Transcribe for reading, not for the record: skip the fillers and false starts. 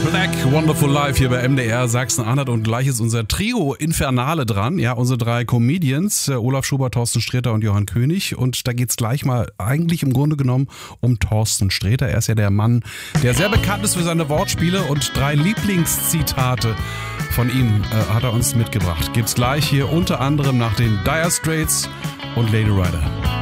Black, Wonderful Life hier bei MDR Sachsen-Anhalt und gleich ist unser Trio Infernale dran. Ja, unsere 3 Comedians, Olaf Schubert, Thorsten Sträter und Johann König. Und da geht's gleich mal eigentlich im Grunde genommen um Thorsten Sträter. Er ist ja der Mann, der sehr bekannt ist für seine Wortspiele und 3 Lieblingszitate von ihm hat er uns mitgebracht. Gibt's gleich hier unter anderem nach den Dire Straits und Lady Rider.